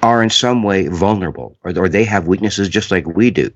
are in some way vulnerable, or they have weaknesses just like we do.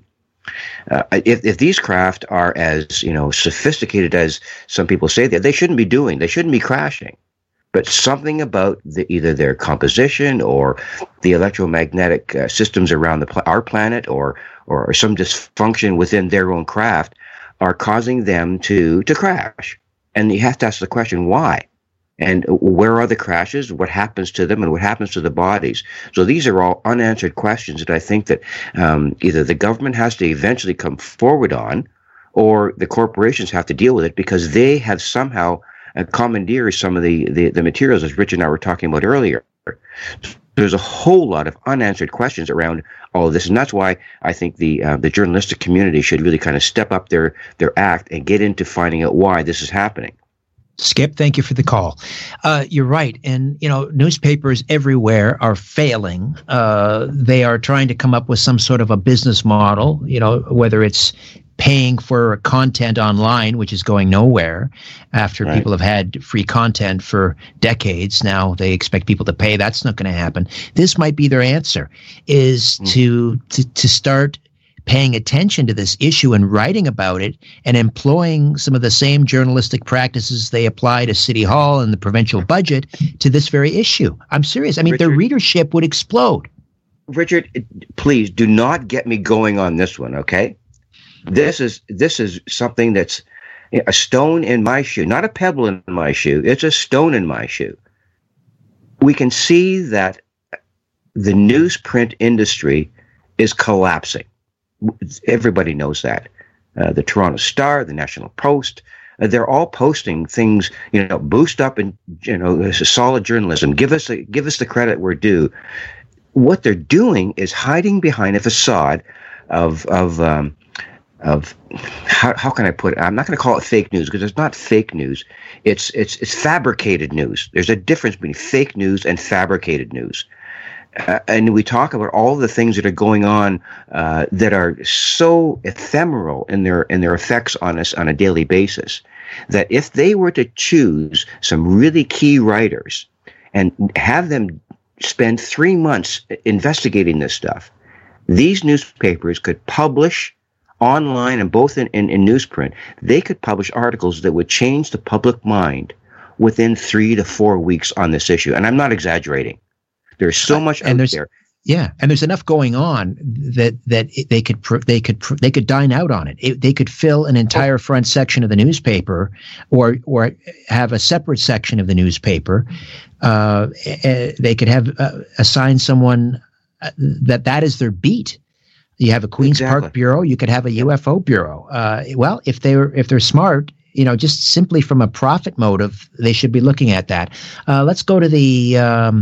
If these craft are as sophisticated as some people say that they shouldn't be crashing. But something about either their composition or the electromagnetic systems around our planet, or some dysfunction within their own craft, are causing them to crash. And you have to ask the question, why? And where are the crashes? What happens to them, and what happens to the bodies? So these are all unanswered questions that I think that either the government has to eventually come forward on, or the corporations have to deal with it, because they have somehow commandeered some of the materials, as Rich and I were talking about earlier. There's a whole lot of unanswered questions around all of this, and that's why I think the journalistic community should really kind of step up their act and get into finding out why this is happening. Skip, thank you for the call. You're right. And, newspapers everywhere are failing. They are trying to come up with some sort of a business model, whether it's paying for content online, which is going nowhere after people have had free content for decades. Now they expect people to pay. That's not going to happen. This might be their answer, is to start paying attention to this issue and writing about it and employing some of the same journalistic practices they apply to City Hall and the provincial budget to this very issue. I'm serious. I mean, their readership would explode. Richard, please do not get me going on this one, okay? This is something that's a stone in my shoe, not a pebble in my shoe. It's a stone in my shoe. We can see that the newsprint industry is collapsing. Everybody knows that. The Toronto Star, the National Post, they're all posting things, boost up and solid journalism. Give us the credit we're due. What they're doing is hiding behind a facade of how can I put it? I'm not going to call it fake news, because it's not fake news. It's fabricated news. There's a difference between fake news and fabricated news. And we talk about all the things that are going on that are so ephemeral in their effects on us on a daily basis, that if they were to choose some really key writers and have them spend 3 months investigating this stuff, these newspapers could publish online and both in newsprint. They could publish articles that would change the public mind within 3 to 4 weeks on this issue. And I'm not exaggerating. There's so much out there. Yeah, and there's enough going on that they could dine out on it. They could fill an entire front section of the newspaper, or have a separate section of the newspaper. They could have assign someone that is their beat. You have a Queen's Park bureau. You could have a UFO bureau. Well, if they're smart, just simply from a profit motive, they should be looking at that. Let's go to the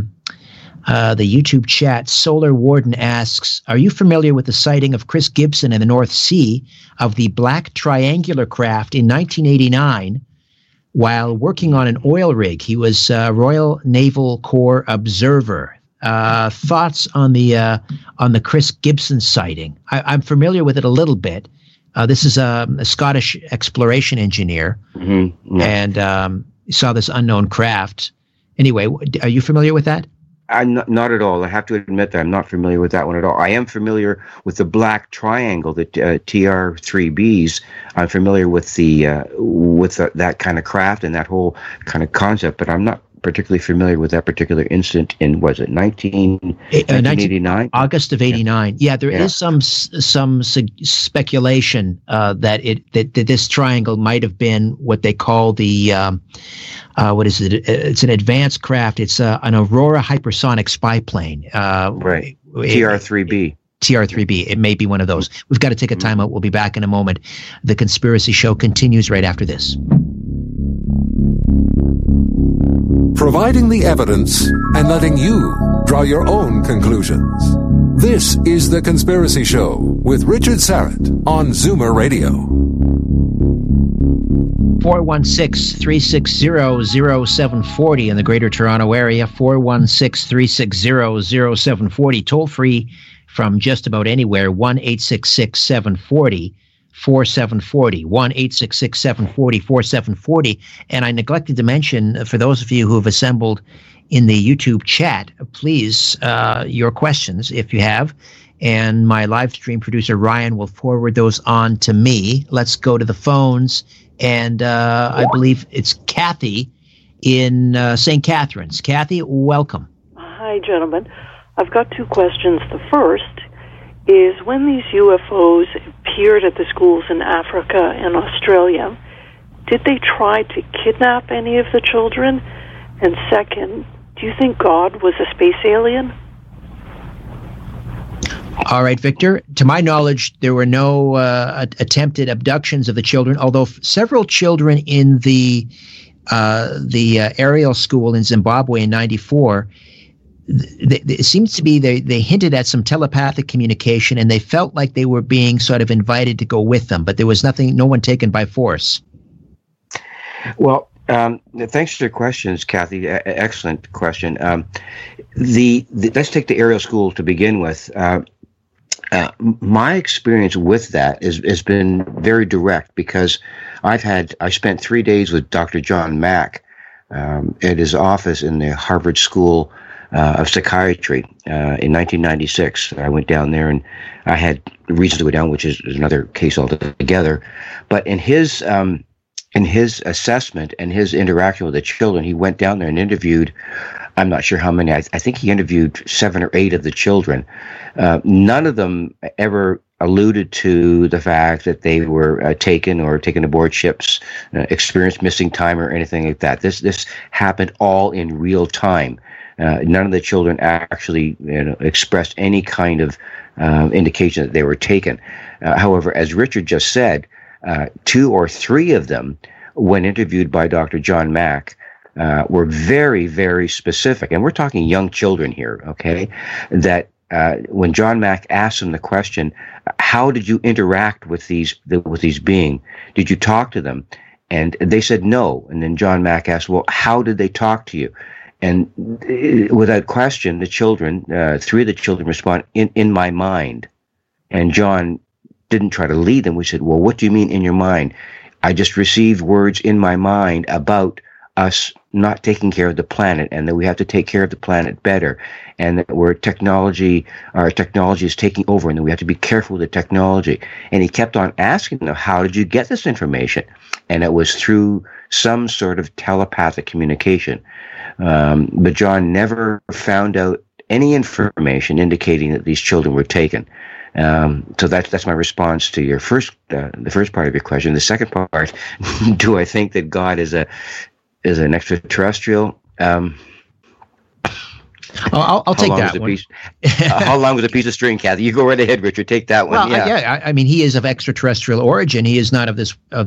YouTube chat. Solar Warden asks, are you familiar with the sighting of Chris Gibson in the North Sea of the black triangular craft in 1989 while working on an oil rig? He was Royal Naval Corps observer. Thoughts on the Chris Gibson sighting? I'm familiar with it a little bit. This is a Scottish exploration engineer, and saw this unknown craft. Anyway, are you familiar with that? I'm not at all. I have to admit that I'm not familiar with that one at all. I am familiar with the black triangle, the TR-3Bs. I'm familiar with that kind of craft and that whole kind of concept, but I'm not particularly familiar with that particular incident in, was it 1989? August of 89. Yeah, there is some speculation that this triangle might have been what they call the what is it? It's an advanced craft. It's an Aurora hypersonic spy plane. Right. TR-3B. TR-3B. It may be one of those. We've got to take a time out. We'll be back in a moment. The Conspiracy Show continues right after this. Providing the evidence and letting you draw your own conclusions. This is The Conspiracy Show with Richard Syrett on Zoomer Radio. 416-360-0740 in the Greater Toronto Area. 416-360-0740. Toll free from just about anywhere. 1-866-740. 4740 1-866-740-4740. And I neglected to mention, for those of you who have assembled in the YouTube chat, please, your questions if you have. And my live stream producer, Ryan, will forward those on to me. Let's go to the phones. And I believe it's Kathy in St. Catharines. Kathy, welcome. Hi, gentlemen. I've got two questions. The first is, when these UFOs appeared at the schools in Africa and Australia, did they try to kidnap any of the children? And second, do you think God was a space alien? All right, Victor. To my knowledge, there were no attempted abductions of the children, although several children in the Ariel school in Zimbabwe in '94, it seems to be they hinted at some telepathic communication, and they felt like they were being sort of invited to go with them, but there was no one taken by force. Well, thanks for your questions, Kathy. Excellent question. Let's take the Ariel school to begin with. My experience with that has been very direct, because I spent 3 days with Dr. John Mack at his office in the Harvard School of Psychiatry in 1996. I went down there, and I had reason to go down, which is another case altogether. But in his assessment and his interaction with the children, he went down there and interviewed, I'm not sure how many, I think he interviewed 7 or 8 of the children. None of them ever alluded to the fact that they were taken aboard ships, experienced missing time or anything like that. This happened all in real time. None of the children actually expressed any kind of indication that they were taken. However, as Richard just said, 2 or 3 of them, when interviewed by Dr. John Mack, were very, very specific. And we're talking young children here, okay? That when John Mack asked them the question, how did you interact with these beings? Did you talk to them? And they said no. And then John Mack asked, well, how did they talk to you? And without question, the children, 3 of the children respond, in my mind. And John didn't try to lead them. We said, well, what do you mean in your mind? I just received words in my mind about us not taking care of the planet, and that we have to take care of the planet better, and that our technology is taking over, and that we have to be careful with the technology. And he kept on asking them, how did you get this information? And it was through some sort of telepathic communication. But John never found out any information indicating that these children were taken. So that's my response to your the first part of your question. The second part, do I think that God is an extraterrestrial? I'll take that one. How long was a piece of string, Kathy? You go right ahead, Richard. Take that one. Well, yeah. I mean, he is of extraterrestrial origin. He is not of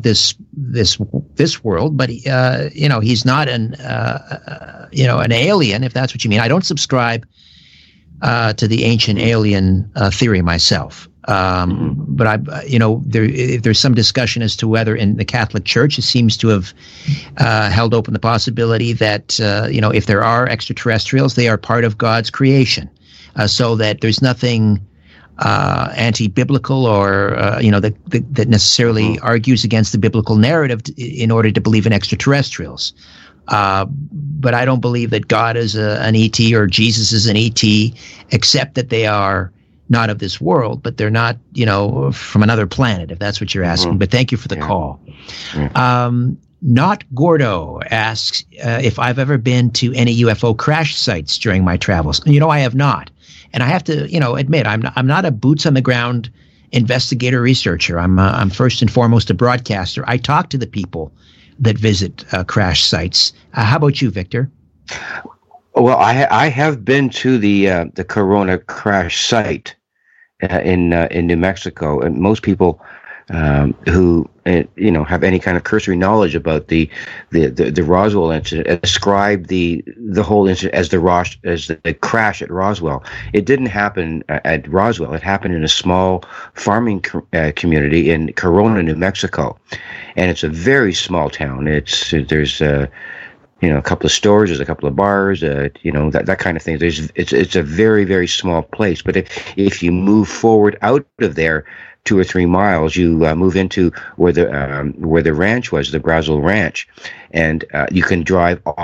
this world, but he's not an alien, if that's what you mean. I don't subscribe to the ancient alien theory myself. But there's some discussion as to whether in the Catholic Church it seems to have held open the possibility that if there are extraterrestrials, they are part of God's creation, so that there's nothing anti-biblical or that necessarily argues against the biblical narrative in order to believe in extraterrestrials. But I don't believe that God is an ET or Jesus is an ET, except that they are not of this world, but they're not, from another planet, if that's what you're asking. But thank you for the call. Not Gordo asks if I've ever been to any UFO crash sites during my travels. I have not. And I have to, admit, I'm not a boots on the ground investigator researcher. I'm first and foremost a broadcaster. I talk to the people that visit crash sites. How about you, Victor? Well, I have been to the Corona crash site in New Mexico, and most people who have any kind of cursory knowledge about the Roswell incident ascribe the whole incident as the crash at Roswell. It didn't happen at Roswell. It happened in a small farming community in Corona, New Mexico, and it's a very small town. There's a couple of stores, there's a couple of bars, that kind of thing. It's a very, very small place. But if you move forward out of there 2 or 3 miles, you move into where the ranch was, the Brazel Ranch, and you can drive off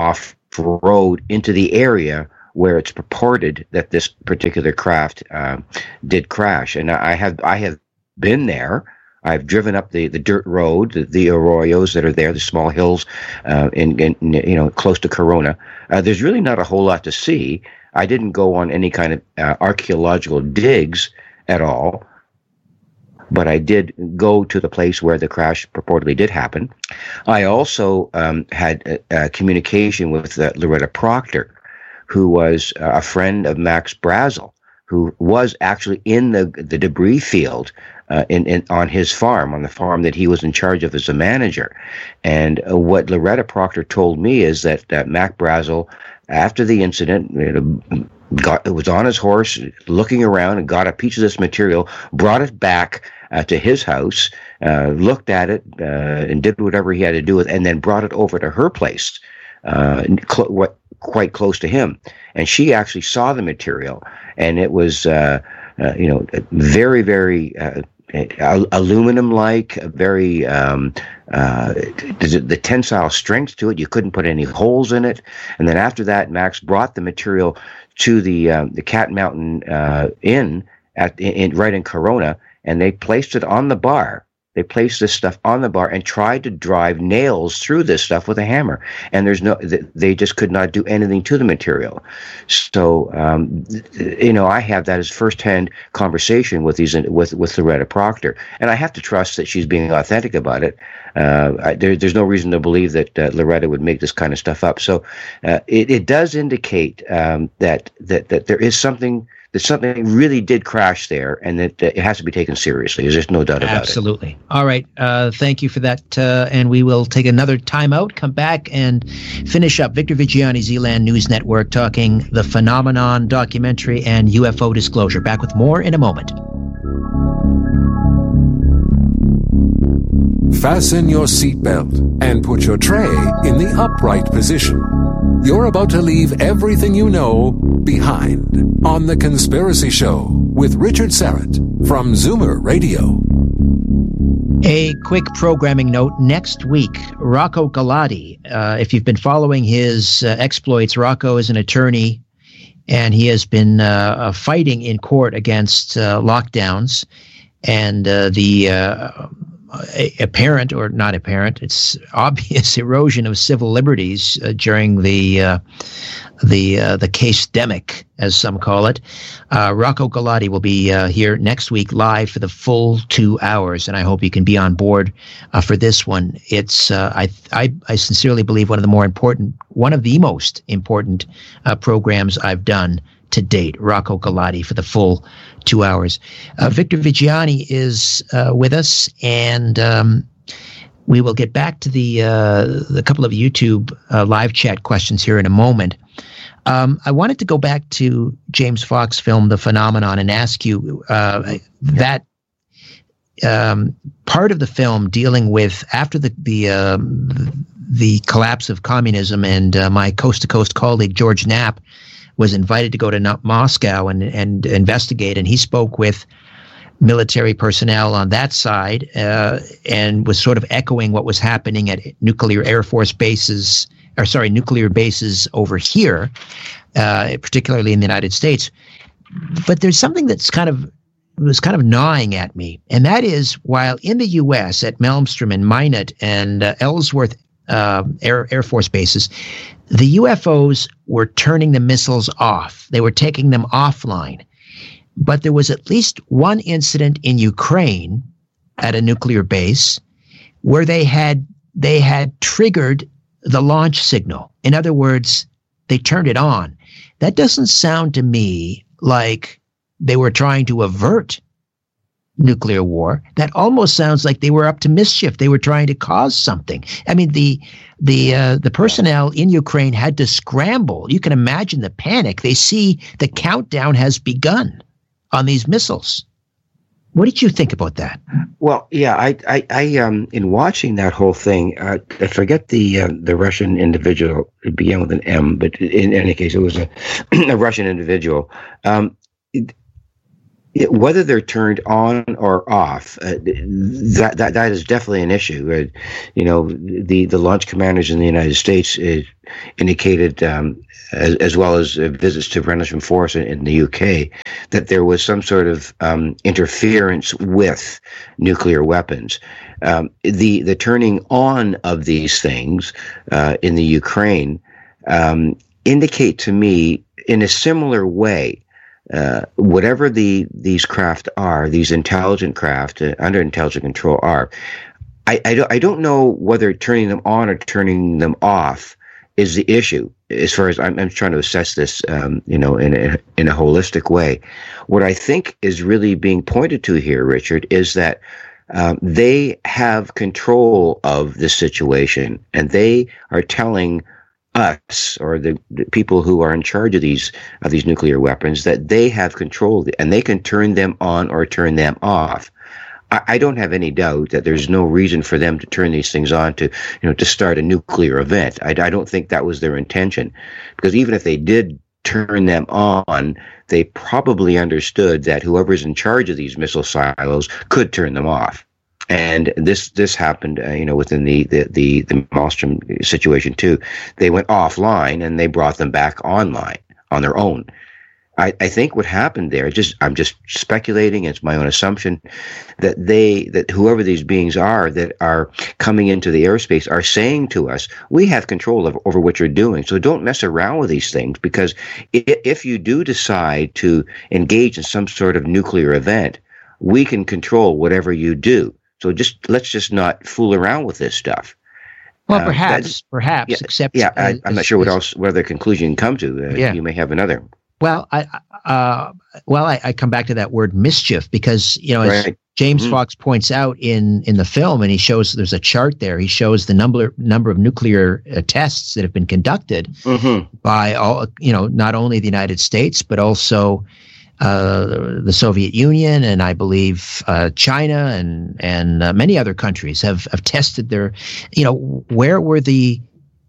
road into the area where it's purported that this particular craft did crash. And I have been there. I've driven up the dirt road, the arroyos that are there, the small hills, in close to Corona. There's really not a whole lot to see. I didn't go on any kind of archaeological digs at all, but I did go to the place where the crash purportedly did happen. I also had communication with Loretta Proctor, who was a friend of Max Brazel, who was actually in the debris field on his farm, on the farm that he was in charge of as a manager. And what Loretta Proctor told me is that Mac Brazel, after the incident, was on his horse, looking around, and got a piece of this material, brought it back to his house, looked at it, and did whatever he had to do with it, and then brought it over to her place, quite close to him. And she actually saw the material, and it was, very, very aluminum-like, very the tensile strength to it. You couldn't put any holes in it. And then after that, Max brought the material to the Cat Mountain Inn right in Corona, and they placed it on the bar. They placed this stuff on the bar and tried to drive nails through this stuff with a hammer, and they just could not do anything to the material. So, I have that as firsthand conversation with Loretta Proctor, and I have to trust that she's being authentic about it. There's no reason to believe that Loretta would make this kind of stuff up. So, it does indicate that there is something. That something really did crash there, and that it has to be taken seriously. There's just no doubt about it. Absolutely. All right. Thank you for that. And we will take another time out, come back, and finish up. Victor Viggiani, Zealand News Network, talking The Phenomenon documentary and UFO disclosure. Back with more in a moment. Fasten your seatbelt and put your tray in the upright position. You're about to leave everything you know behind on The Conspiracy Show with Richard Syrett from Zoomer Radio. A quick programming note. Next week, Rocco Galati. If you've been following his exploits, Rocco is an attorney, and he has been fighting in court against lockdowns and the apparent, or not apparent, it's obvious erosion of civil liberties during the case-demic, as some call it. Rocco Galati will be here next week live for the full 2 hours, and I hope you can be on board for this one. It's I sincerely believe one of the most important programs I've done to date. Rocco Galati for the full 2 hours. Victor Viggiani is with us, and we will get back to the couple of YouTube live chat questions here in a moment. I wanted to go back to James Fox film The Phenomenon and ask you that part of the film dealing with after the collapse of communism, and my coast-to-coast colleague George Knapp was invited to go to Moscow and investigate, and he spoke with military personnel on that side and was sort of echoing what was happening at nuclear bases over here, particularly in the United States. But there's something that's was kind of gnawing at me, and that is, while in the U.S. at Malmstrom and Minot and Ellsworth Air Force bases, the UFOs were turning the missiles off. They were taking them offline. But there was at least one incident in Ukraine at a nuclear base where they had triggered the launch signal. In other words, they turned it on. That doesn't sound to me like they were trying to avert nuclear war. That almost sounds like they were up to mischief. They were trying to cause something. I mean, the personnel in Ukraine had to scramble. You can imagine the panic. They see the countdown has begun on these missiles. What did you think about that? Well, yeah, I in watching that whole thing, I forget the Russian individual. It began with an M, but in any case, it was a Russian individual. Whether they're turned on or off, that is definitely an issue. The launch commanders in the United States indicated, as well as visits to Rendlesham Forest in the UK, that there was some sort of interference with nuclear weapons. The turning on of these things in the Ukraine indicate to me in a similar way. Whatever these craft are, these intelligent craft under intelligent control are, I don't know whether turning them on or turning them off is the issue. As far as I'm trying to assess this, in a holistic way, what I think is really being pointed to here, Richard, is that they have control of this situation, and they are telling us, or the people who are in charge of these nuclear weapons, that they have control and they can turn them on or turn them off. I don't have any doubt that there's no reason for them to turn these things on to start a nuclear event. I don't think that was their intention, because even if they did turn them on, they probably understood that whoever's in charge of these missile silos could turn them off. And this happened, within the Malmstrom situation too. They went offline and they brought them back online on their own. I think what happened there, I'm just speculating, it's my own assumption, that whoever these beings are that are coming into the airspace are saying to us, we have control over what you're doing, so don't mess around with these things, because if you do decide to engage in some sort of nuclear event, we can control whatever you do. So let's just not fool around with this stuff. Well, perhaps, except I'm not sure what other conclusion you can come to. You may have another. Well, I come back to that word mischief, because as James Fox points out in the film, and he shows, there's a chart there. He shows the number of nuclear tests that have been conducted by all, not only the United States but also the Soviet Union, and I believe China and many other countries have tested their. Where were the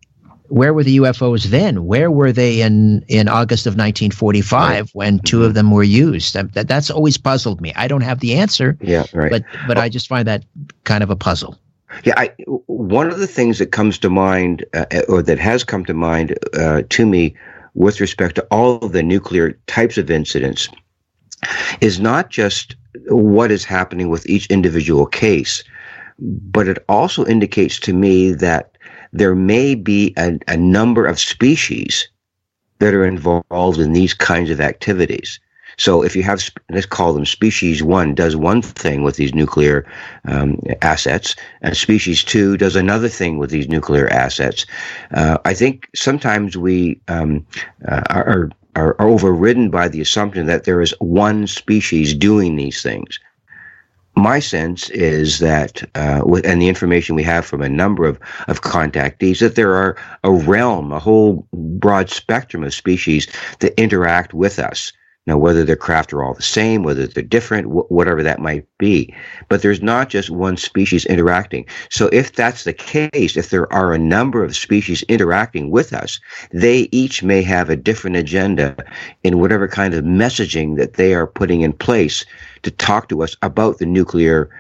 UFOs then? Where were they in August of 1945 when two of them were used? That's always puzzled me. I don't have the answer. Yeah, right. But I just find that kind of a puzzle. Yeah, one of the things that comes to mind, or that has come to mind to me, with respect to all of the nuclear types of incidents, is not just what is happening with each individual case, but it also indicates to me that there may be a number of species that are involved in these kinds of activities. So if you have, let's call them species 1 does one thing with these nuclear assets, and species 2 does another thing with these nuclear assets. I think sometimes we are overridden by the assumption that there is one species doing these things. My sense is that, and the information we have from a number of contactees, that there are a realm, a whole broad spectrum of species that interact with us. Now, whether their craft are all the same, whether they're different, whatever that might be. But there's not just one species interacting. So if that's the case, if there are a number of species interacting with us, they each may have a different agenda in whatever kind of messaging that they are putting in place to talk to us about the nuclear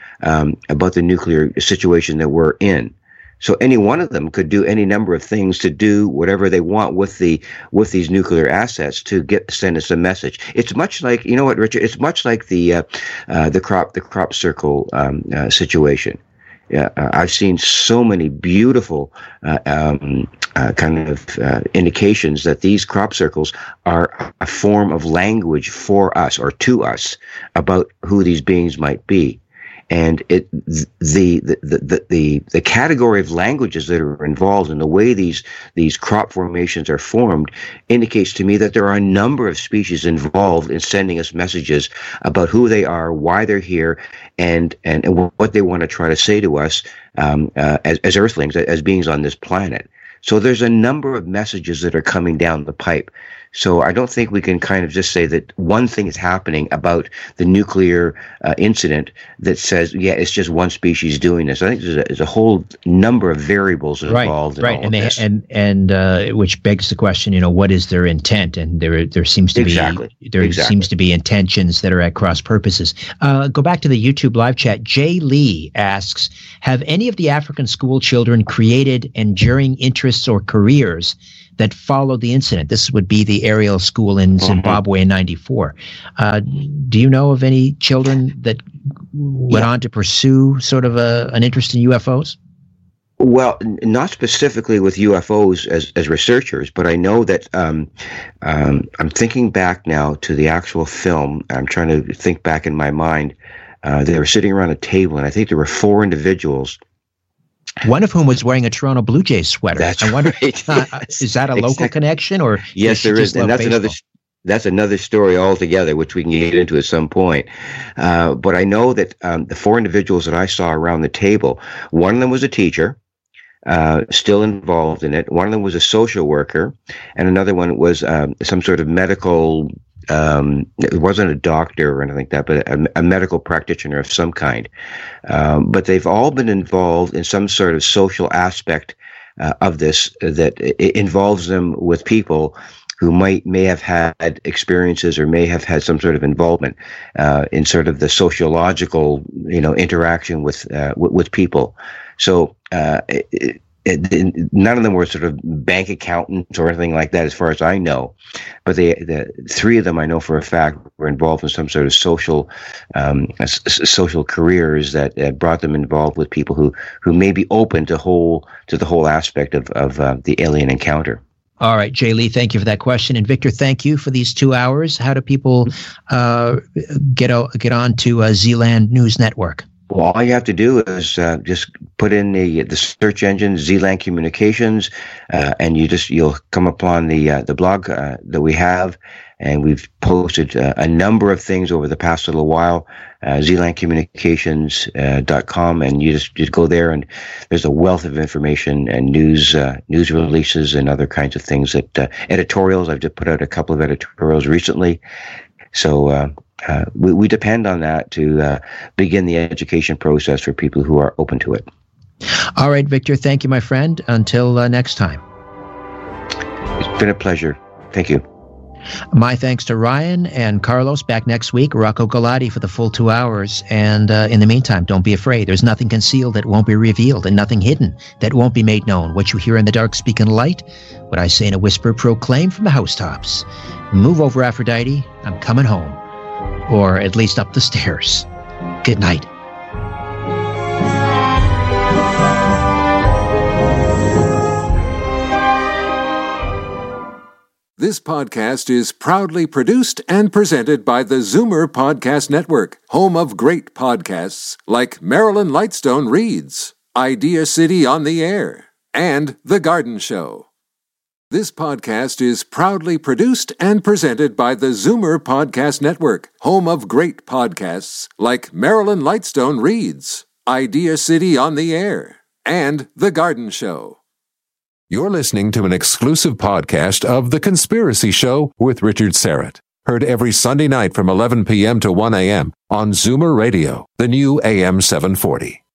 situation that we're in. So any one of them could do any number of things to do whatever they want with these nuclear assets to send us a message. It's much like, you know what, Richard? It's much like the crop circle situation. Yeah, I've seen so many beautiful kind of indications that these crop circles are a form of language for us or to us about who these beings might be. And the category of languages that are involved in the way these crop formations are formed indicates to me that there are a number of species involved in sending us messages about who they are, why they're here, and what they want to try to say to us as Earthlings, as beings on this planet. So there's a number of messages that are coming down the pipe. So I don't think we can kind of just say that one thing is happening about the nuclear incident that says, yeah, it's just one species doing this. I think there's a whole number of variables involved in all of this. And which begs the question, what is their intent? And there seems to seems to be intentions that are at cross purposes. Go back to the YouTube live chat. Jay Lee asks, have any of the African school children created enduring interests or careers that followed the incident? This would be the Ariel School in Zimbabwe in '94. Do you know of any children that went on to pursue sort of an interest in UFOs? Well, not specifically with UFOs as researchers, but I know that I'm thinking back now to the actual film. I'm trying to think back in my mind. They were sitting around a table, and I think there were 4 individuals. One of whom was wearing a Toronto Blue Jays sweater. That's I wonder, right. Yes, is that a local connection, or yes, there is, and that's another story altogether, which we can get into at some point. But I know that the 4 individuals that I saw around the table, one of them was a teacher, still involved in it. One of them was a social worker, and another one was some sort of medical. It wasn't a doctor or anything like that, but a medical practitioner of some kind. But they've all been involved in some sort of social aspect of this that it involves them with people who may have had experiences or may have had some sort of involvement in sort of the sociological, interaction with people. So none of them were sort of bank accountants or anything like that, as far as I know. But the 3 of them I know for a fact were involved in some sort of social careers that brought them involved with people who may be open to the whole aspect of the alien encounter. All right, Jay Lee, thank you for that question. And Victor, thank you for these 2 hours. How do people get on to Zealand News Network? Well, all you have to do is just put in the search engine Zealand Communications, and you'll come upon the blog that we have, and we've posted a number of things over the past little while. ZealandCommunications.com, and you just go there, and there's a wealth of information and news releases and other kinds of things. Editorials. I've just put out a couple of editorials recently, so. We depend on that to begin the education process for people who are open to it. All right, Victor, thank you, my friend. Until next time. It's been a pleasure. Thank you. My thanks to Ryan and Carlos. Back next week, Rocco Galati for the full 2 hours. And in the meantime, don't be afraid. There's nothing concealed that won't be revealed, and nothing hidden that won't be made known. What you hear in the dark, speak in the light. What I say in a whisper, proclaim from the housetops. Move over, Aphrodite. I'm coming home. Or at least up the stairs. Good night. This podcast is proudly produced and presented by the Zoomer Podcast Network, home of great podcasts like Marilyn Lightstone Reads, Idea City on the Air, and The Garden Show. This podcast is proudly produced and presented by the Zoomer Podcast Network, home of great podcasts like Marilyn Lightstone Reads, Idea City on the Air, and The Garden Show. You're listening to an exclusive podcast of The Conspiracy Show with Richard Syrett. Heard every Sunday night from 11 p.m. to 1 a.m. on Zoomer Radio, the new AM 740.